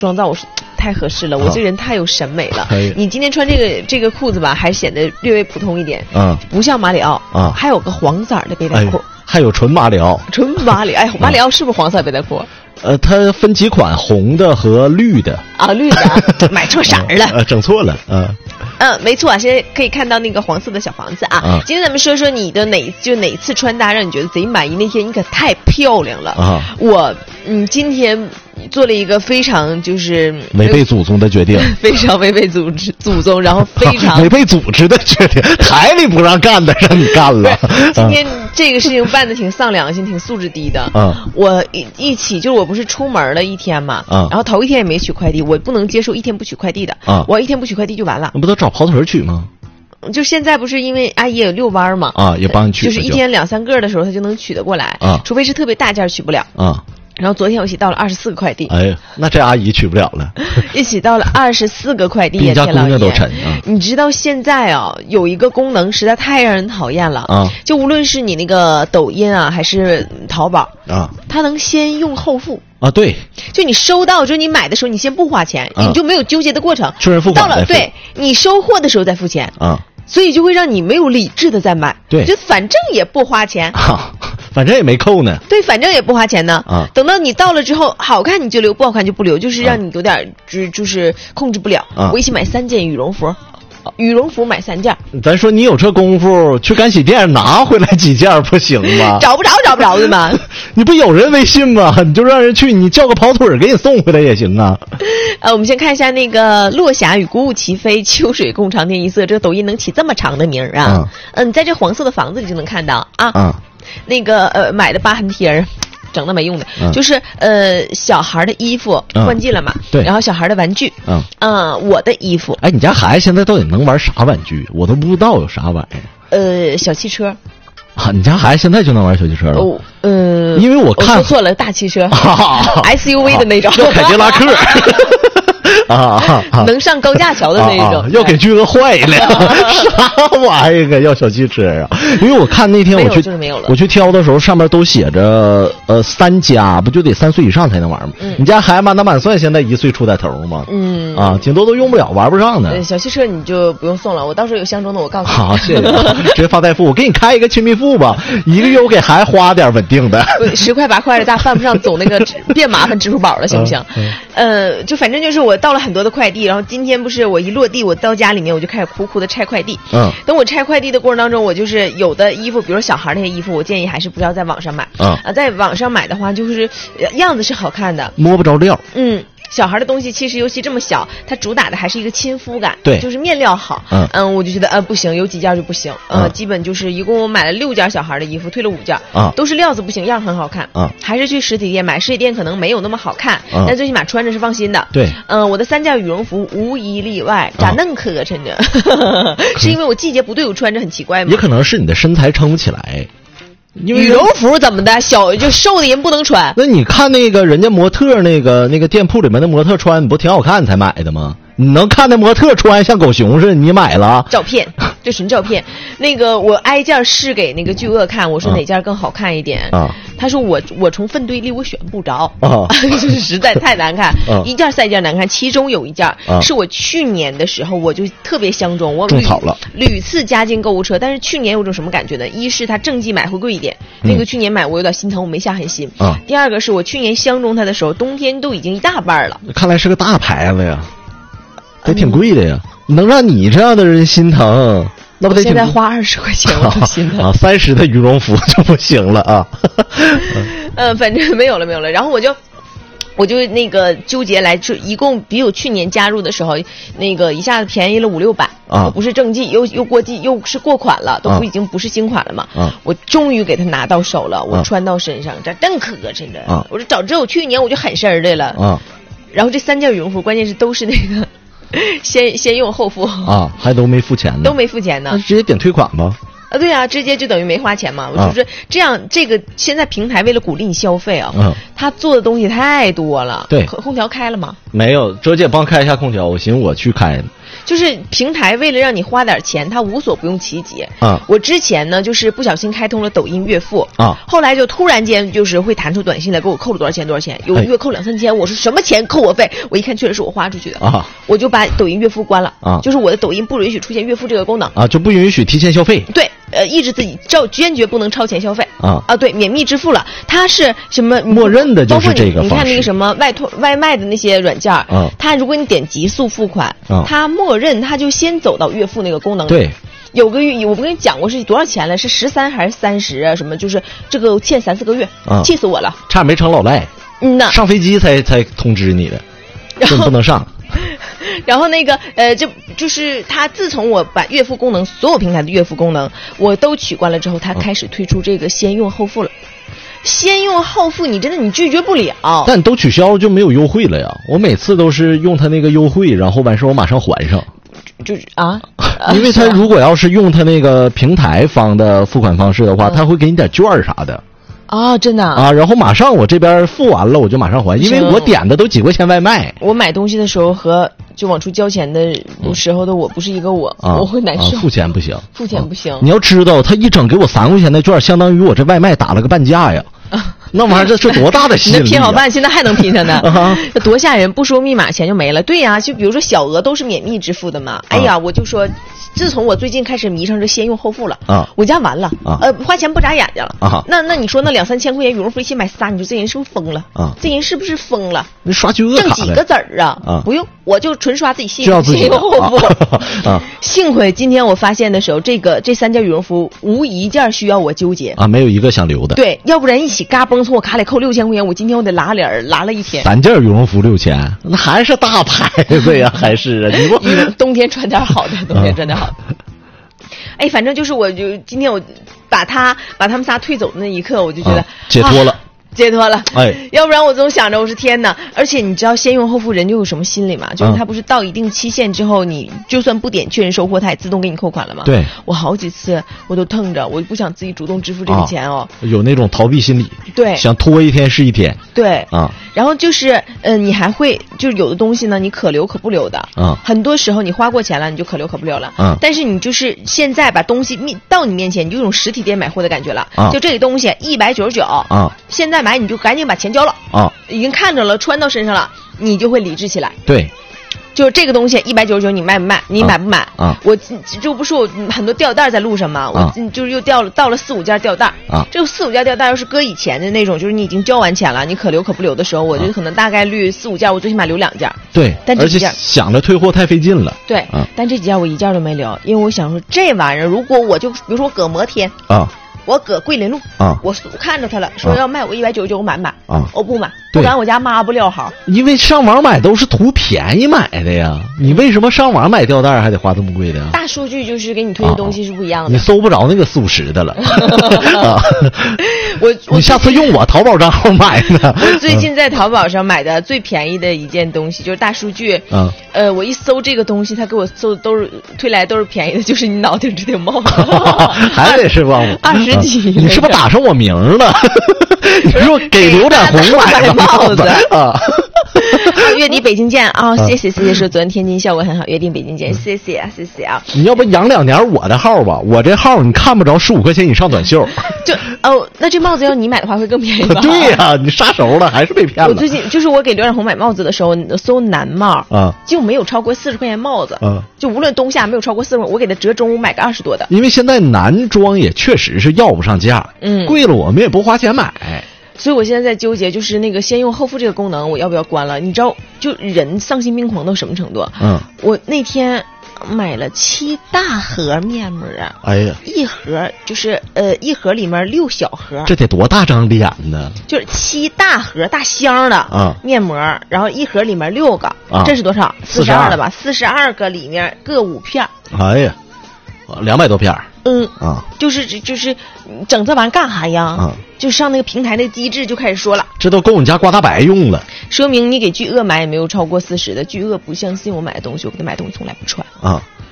妆造，我说太合适了，我这人太有审美了。你今天穿这个裤子吧，还显得略微普通一点，不像马里奥啊，还有个黄色的背带裤， 还有纯马里奥， 马里奥是不是黄色背带裤？ 它分几款，红的和绿的啊，绿的买错色了， 整错了， 没错啊，现在可以看到那个黄色的小房子啊。今天咱们说说你的哪次穿搭让你觉得贼满意？那天你可太漂亮了啊！我今天做了一个非常就是违背祖宗的决定， 非常违背祖宗，然后非常违背组织的决定，台里不让干的让你干了。 今天这个事情办的挺丧良心，挺素质低的。我一起就是我不是出门了一天嘛，然后头一天也没取快递，我不能接受一天不取快递的。我一天不取快递就完了。 那不都找跑腿取吗？ 就现在不是因为阿姨也遛弯嘛， 也帮你取， 就是一天2-3个的时候，他就能取得过来，除非是特别大件取不了。然后昨天我一起到了24个快递， 那这阿姨取不了了， 一起到了24个快递， 比家姑娘都沉你知道现在有一个功能实在太让人讨厌了就无论是你那个抖音还是淘宝它能先用后付对， 就你收到之后，你买的时候你先不花钱，你就没有纠结的过程， 确认付款到了对你收货的时候再付钱所以就会让你没有理智的再买， 对， 就反正也不花钱反正也没扣呢， 对，反正也不花钱呢等到你到了之后，好看你就留，不好看就不留，就是让你有点就是控制不了我一起买3件羽绒服买3件。 咱说你有这功夫去干洗店拿回来几件不行吗？ 找不着的吗？ 你不有人微信吗？你就让人去，你叫个跑腿给你送回来也行啊。 我们先看一下那个落霞与孤鹜齐飞，秋水共长天一色，这个抖音能起这么长的名啊你在这黄色的房子里就能看到那个买的疤痕贴整的没用的就是小孩的衣服换季了嘛对， 然后小孩的玩具我的衣服你家孩子现在到底能玩啥玩具？我都不知道有啥玩意小汽车你家孩子现在就能玩小汽车了因为我看说错了，大汽车SUV 的那种凯迪拉克能上高架桥的那种要给巨额坏了啥玩意儿要小汽车因为我看那天我去挑的时候上面都写着3加，不就得3岁以上才能玩吗你家孩子满打满算现在1岁出点头吗挺多都用不了，玩不上的小汽车你就不用送了，我到时候有相中的我告诉你好谢谢直接发代付，我给你开一个亲密付吧，1个月我给孩子花点稳定的 10块8块的大犯不上走那个别麻烦支付宝了行不行就反正就是我到了很多的快递，然后今天不是我一落地，我到家里面我就开始苦苦的拆快递等我拆快递的过程当中，我就是有的衣服比如小孩那些衣服，我建议还是不要在网上买在网上买的话就是样子是好看的， 摸不着料小孩的东西其实尤其这么小，它主打的还是一个亲肤感， 对， 就是面料好我就觉得不行，有几件就不行基本就是一共我买了6件小孩的衣服，退了5件都是料子不行，样很好看还是去实体店买，实体店可能没有那么好看但最起码穿着是放心的对我的3件羽绒服无一例外咋嫩磕碜着是因为我季节不对，我穿着很奇怪吗？ 也可能是你的身材撑不起来，因为羽绒服怎么的小就瘦的人不能穿， 那你看那个人家模特那个店铺里面的模特穿，你不挺好看才买的吗？你能看那模特穿像狗熊似的，你买了照片这纯照片那个我挨件试给那个巨鳄看，我说哪件更好看一点他说我从粪堆里我选不着就是实在太难看一件赛件难看，其中有一件是我去年的时候我就特别相中，我种草了屡次加进购物车，但是去年有种什么感觉呢？一是它正季买会贵一点那个去年买我有点心疼，我没下狠心第二个是我去年相中它的时候冬天都已经一大半了， 看来是个大牌子呀，得挺贵的呀能让你这样的人心疼那不得现在花20块钱我都心疼 30的羽绒服就不行了反正没有了然后我就那个纠结来，就一共比我去年加入的时候那个一下子便宜了500-600不是正季又过季又是过款了，都已经不是新款了嘛我终于给它拿到手了，我穿到身上这真磕碜着我说早知道我去年我就狠身的了然后这3件羽绒服关键是都是那个先用后付还都没付钱呢， 都没付钱呢， 那直接点退款吧对啊，直接就等于没花钱嘛我就是这样这个现在平台为了鼓励你消费他做的东西太多了。 对， 空调开了吗？ 没有，周姐帮开一下空调，我寻思我去开就是平台为了让你花点钱，它无所不用其极啊。 我之前呢，就是不小心开通了抖音月付啊， 后来就突然间就是会弹出短信来给我扣了多少钱多少钱，有一个月扣2、3千，我说什么钱扣我费？我一看确实是我花出去的啊， 我就把抖音月付关了啊， 就是我的抖音不允许出现月付这个功能啊，就不允许提前消费。 对。抑制自己坚决不能超前消费啊！ 对，免密支付了，它是什么？ 默认的就是这个方式。 你看那个什么外卖的那些软件，它如果你点极速付款，它默认它就先走到月付那个功能里。 对， 有个月我不跟你讲过是多少钱了？是13还是30啊？什么就是这个欠3、4个月，气死我了， 差点没成老赖。上飞机才通知你的，真不能上。 然后那个就是他自从我把月付功能所有平台的月付功能我都取关了之后，他开始推出这个先用后付了。先用后付你真的你拒绝不了， 但你都取消了就没有优惠了呀。我每次都是用他那个优惠，然后完事我马上还上。 就是啊， 因为他如果要是用他那个平台方的付款方式的话，他会给你点券啥的。 啊，真的啊！然后马上我这边付完了，我就马上还，因为我点的都几块钱外卖。 我买东西的时候和就往出交钱的时候的我不是一个我，我会难受。 付钱不行， 付钱不行。 你要知道，他一整给我3块钱的券，相当于我这外卖打了个半价呀。那玩意儿这是多大的吸引力、啊！ 你拼好半，现在还能拼上呢，多吓人！不输密码钱就没了。对呀、就比如说小额都是免密支付的嘛。哎呀，我就说，自从我最近开始迷上这先用后付了我家完了花钱不眨眼睛了那你说那2、3千块钱羽绒服一起买仨，你说这人是不是疯了这人是不是疯了？ 你刷巨额卡挣几个子儿不用，我就纯刷自己信用， 先用后付幸亏今天我发现的时候，这3件羽绒服无一件需要我纠结没有一个想留的。 对，要不然一起嘎嘣从我卡里扣6000块钱，我今天我得拉脸拉了一天。 3件羽绒服6000，那还是大牌子呀，还是啊？你不冬天穿点好的，冬天穿点好的。哎，反正就是今天我把他们仨退走的那一刻，我就觉得解脱了。 解脱了， 哎， 要不然我总想着我是天哪！而且你知道先用后付人就有什么心理吗？就是他不是到一定期限之后，你就算不点确认收货，他也自动给你扣款了吗？ 对， 我好几次我都腾着，我不想自己主动支付这个钱有那种逃避心理， 对， 想拖一天是一天， 对然后就是你还会就是有的东西呢，你可留可不留的很多时候你花过钱了，你就可留可不留了但是你就是现在把东西到你面前，你就有种实体店买货的感觉了就这个东西199现在买你就赶紧把钱交了已经看着了，穿到身上了，你就会理智起来。 对， 就是这个东西199，你卖不卖？你买不买？我就不是我很多吊带在路上嘛，我就是又到了4、5件吊带这个4、5件吊带要是搁以前的那种，就是你已经交完钱了，你可留可不留的时候，我就可能大概率4、5件，我最起码留2件。 对， 但这几件而且想着退货太费劲了。 对，但这几件我一件都没留，因为我想说这玩意儿，如果我就比如说我搁摩天我搁桂林路我看着他了，说要卖我199，我买不买我不买，不然我家妈不撂好。 因为上网买都是图便宜买的呀，你为什么上网买吊带还得花这么贵的？ 大数据就是给你推的东西是不一样的， 你搜不着那个4、50的了。 你下次用我淘宝账号买呢。 我最近在淘宝上买的最便宜的一件东西就是大数据我一搜这个东西，他给我搜的推来都是便宜的，就是你脑袋这顶帽子还得是帮我 20几， 你是不是打上我名了？你说给刘展宏买帽子月底北京见谢谢说昨天天津效果很好，约定北京见，谢谢你要不养2年我的号吧？我这号你看不着15块钱以上短袖。 就那这帽子要你买的话会更便宜吧？ 对呀你杀熟了还是被骗了。 我最近就是我给刘展宏买帽子的时候搜男帽就没有超过40块钱帽子就无论冬夏没有超过40块，我给他折中午买个20多的。 因为现在男装也确实是要不上价贵了我们也不花钱买。 所以我现在在纠结，就是那个先用后付这个功能我要不要关了。你知道就人丧心病狂到什么程度我那天买了7大盒面膜哎呀， 一盒就是一盒里面6小盒， 这得多大张脸呢？ 就是7大盒大箱的面膜然后一盒里面6个这是多少？42了吧？42个里面各5片。 哎呀，200多片。 就是整这玩意儿干啥呀？就上那个平台那机制就开始说了， 这都够你家刮大白用了。 说明你给巨鳄买也没有超过40的，巨鳄不相信我买的东西，我给他买东西从来不穿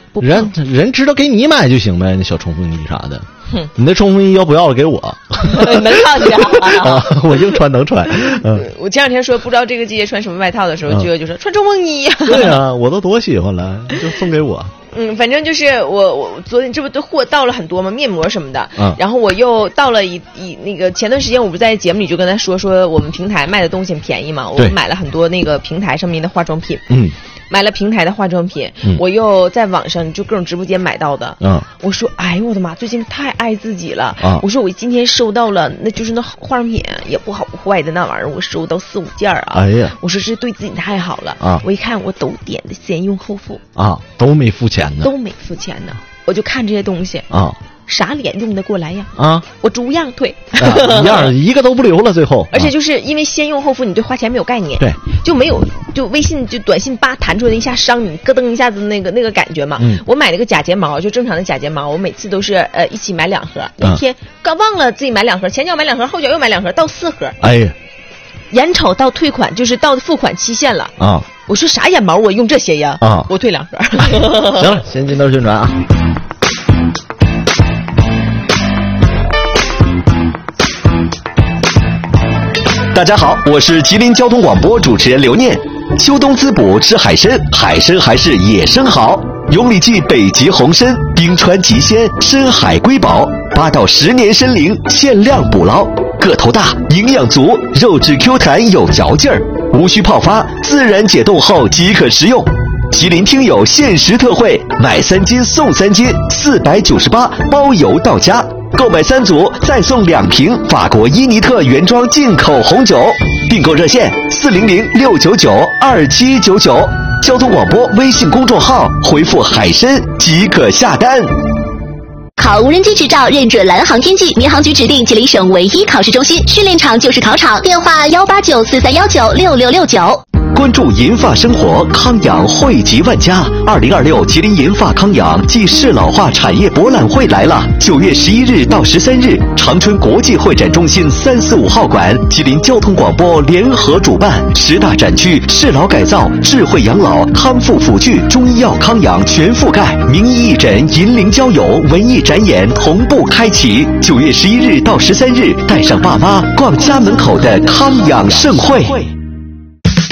人知道给你买就行呗，那小冲锋衣啥的。你那冲锋衣要不要了给我？ 能穿去啊！ 我硬穿能穿。 我前2天说不知道这个季节穿什么外套的时候，就说穿冲锋衣。 对啊，我都多喜欢了，就送给我。 反正就是我昨天这不都货到了很多吗？面膜什么的。然后我又到了那个前段时间我不在节目里就跟他说我们平台卖的东西很便宜嘛，我买了很多那个平台上面的化妆品。买了平台的化妆品，我又在网上就各种直播间买到的。我说，哎呦我的妈，最近太爱自己了。我说我今天收到了，那就是那化妆品也不好不坏的那玩意儿，我收到4-5件啊。 哎呀， 我说这对自己太好了啊！我一看我都点的先用后付啊，都没付钱呢， 我就看这些东西啊。 啥脸用得过来呀？ 我逐样退， 一样一个都不留了。最后， 而且就是因为先用后付，你对花钱没有概念， 对， 就没有就微信就短信弹出来一下伤你，咯噔一下子那个感觉嘛。我买了个假睫毛，就正常的假睫毛，我每次都是一起买2盒，一天刚忘了自己买2盒，前脚买2盒，后脚又买2盒，到4盒。 哎呀， 眼瞅到退款就是到付款期限了啊！我说啥眼毛我用这些呀？我退2盒。 行了，先进到宣传啊。 大家好，我是吉林交通广播主持人刘念。秋冬滋补吃海参，海参还是野生好。永里记北极红参，冰川极鲜，深海瑰宝，8到10年参龄，限量捕捞，个头大，营养足，肉质 Q 弹有嚼劲儿，无需泡发，自然解冻后即可食用。吉林听友限时特惠，买3斤送3斤，498包邮到家。购买3组再送2瓶法国伊尼特原装进口红酒，订购热线400-699-2799，交通广播微信公众号回复海参即可下单。 考无人机执照认准蓝航天技，民航局指定吉林省唯一考试中心，训练场就是考场，电话18943196669。 关注银发生活，康养惠及万家。2026吉林银发康养暨适老化产业博览会来了！9月11日到13日，长春国际会展中心345号馆，吉林交通广播联合主办，10大展区适老改造、智慧养老、康复辅具、中医药康养全覆盖，名医义诊、银龄交友、文艺展演同步开启。9月11日到13日，带上爸妈逛家门口的康养盛会。